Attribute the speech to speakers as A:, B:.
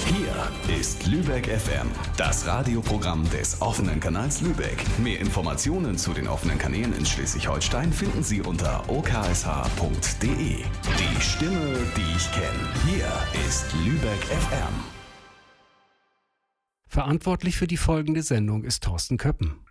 A: Hier ist Lübeck FM, das Radioprogramm des offenen Kanals Lübeck. Mehr Informationen zu den offenen Kanälen in Schleswig-Holstein finden Sie unter oksh.de. Die Stimme, die ich kenne. Hier ist Lübeck FM.
B: Verantwortlich für die folgende Sendung ist Thorsten Köppen.